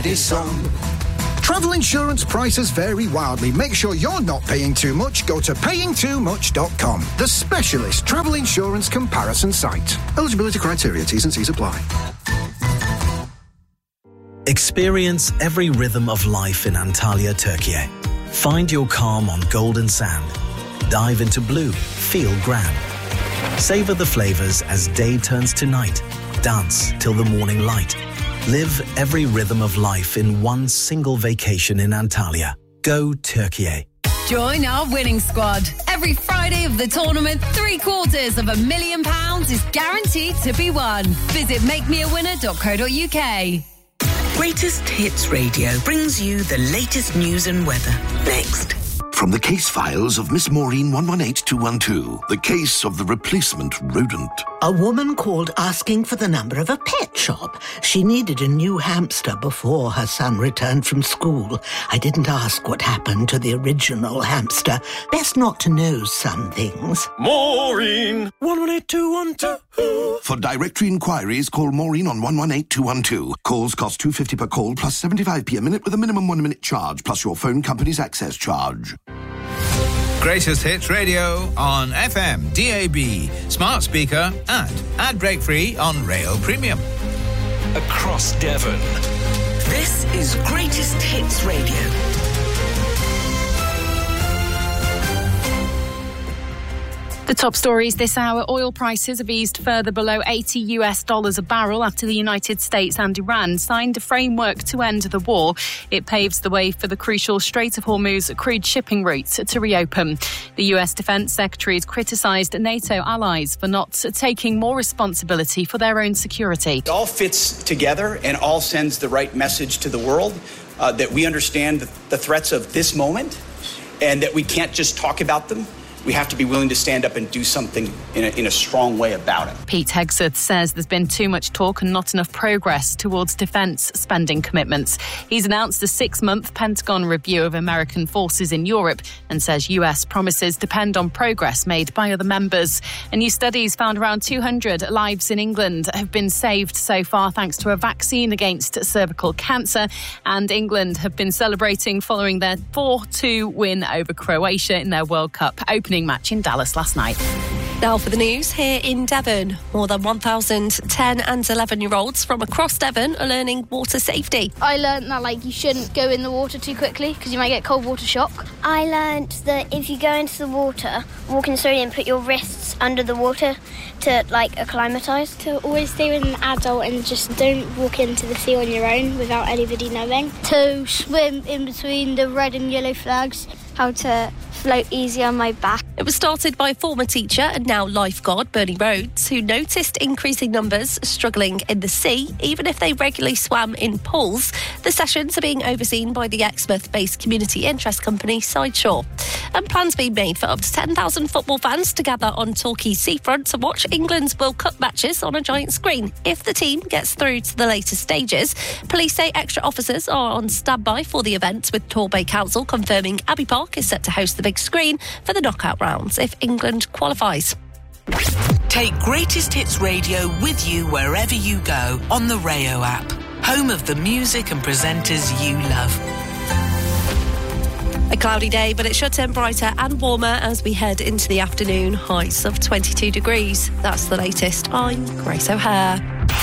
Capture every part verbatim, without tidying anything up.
ladies' song. Travel insurance prices vary wildly. Make sure you're not paying too much. Go to paying too much dot com, the specialist travel insurance comparison site. Eligibility criteria, T's and C's apply. Experience every rhythm of life in Antalya, Turkey. Find your calm on golden sand. Dive into blue. Feel grand. Savor the flavors as day turns to night. Dance till the morning light. Live every rhythm of life in one single vacation in Antalya. Go Turkey. Join our winning squad. Every Friday of the tournament, three quarters of a million pounds is guaranteed to be won. Visit make me a winner dot co dot uk. Greatest Hits Radio brings you the latest news and weather. Next. From the case files of Miss Maureen one one eight two one two, the case of the replacement rodent. A woman called asking for the number of a pet shop. She needed a new hamster before her son returned from school. I didn't ask what happened to the original hamster. Best not to know some things. Maureen one one eight two one two. For directory inquiries, call Maureen on one one eight two one two. Calls cost two pounds fifty per call plus seventy-five p a minute with a minimum one minute charge plus your phone company's access charge. Greatest Hits Radio on F M, D A B, smart speaker and ad break free on Rail Premium. Across Devon. This is Greatest Hits Radio. The top stories this hour. Oil prices have eased further below eighty US dollars a barrel after the United States and Iran signed a framework to end the war. It paves the way for the crucial Strait of Hormuz crude shipping routes to reopen. The U S Defence Secretary has criticised NATO allies for not taking more responsibility for their own security. It all fits together and all sends the right message to the world uh, that we understand the threats of this moment and that we can't just talk about them. We have to be willing to stand up and do something in a, in a strong way about it. Pete Hegseth says there's been too much talk and not enough progress towards defence spending commitments. He's announced a six-month Pentagon review of American forces in Europe and says U S promises depend on progress made by other members. A new study's found around two hundred lives in England have been saved so far thanks to a vaccine against cervical cancer. And England have been celebrating following their four two win over Croatia in their World Cup opening match in Dallas last night. Now for the news here in Devon. More than one thousand ten and eleven-year-olds from across Devon are learning water safety. I learnt that like you shouldn't go in the water too quickly because you might get cold water shock. I learnt that if you go into the water, walking slowly and put your wrists under the water to like acclimatise. To always stay with an adult and just don't walk into the sea on your own without anybody knowing. To swim in between the red and yellow flags. How to float easy on my back. It was started by former teacher and now lifeguard Bernie Rhodes, who noticed increasing numbers struggling in the sea, even if they regularly swam in pools. The sessions are being overseen by the Exmouth-based community interest company Sideshore. And plans being made for up to ten thousand football fans to gather on Torquay's seafront to watch England's World Cup matches on a giant screen. If the team gets through to the later stages, police say extra officers are on standby for the event, with Torbay Council confirming Abbey Park is set to host the big screen for the knockout rounds if England qualifies. Take Greatest Hits Radio with you wherever you go on the Rayo app, home of the music and presenters you love. A cloudy day, but it should turn brighter and warmer as we head into the afternoon. Highs of twenty-two degrees. That's the latest. I'm Grace O'Hare.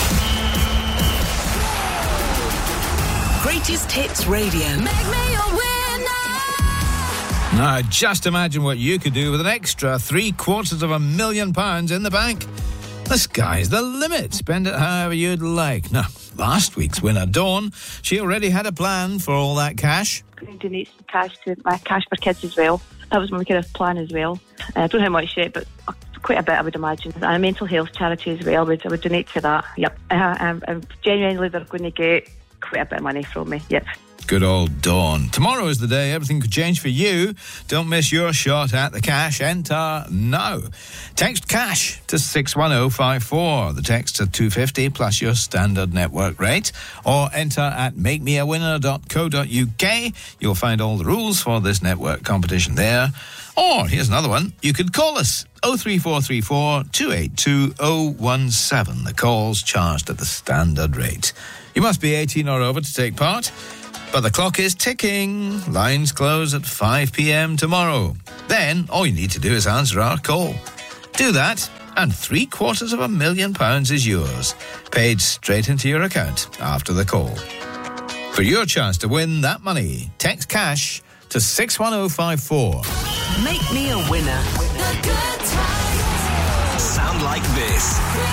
Greatest Hits Radio. Make me a winner. Now, just imagine what you could do with an extra three quarters of a million pounds in the bank. The sky's the limit. Spend it however you'd like. Now, last week's winner, Dawn, she already had a plan for all that cash. I'm going to donate some cash to my Cash for Kids as well. That was my kind of plan as well. Uh, I don't know how much yet, but quite a bit, I would imagine. And a mental health charity as well. I would, I would donate to that. Yep. Uh, I'm, I'm genuinely, they're going to get quite a bit of money from me. Yep. Good old Dawn. Tomorrow is the day everything could change for you. Don't miss your shot at the cash. Enter now. Text cash to six one oh five four. The text to two fifty plus your standard network rate. Or enter at make me a winner dot co dot uk. You'll find all the rules for this network competition there. Or, here's another one, you could call us oh three four three four, two eight two, oh one seven. The call's charged at the standard rate. You must be eighteen or over to take part. But the clock is ticking. Lines close at five p.m. tomorrow. Then, all you need to do is answer our call. Do that, and three quarters of a million pounds is yours, paid straight into your account after the call. For your chance to win that money, text cash to six one oh five four. Make me a winner. Sound like this.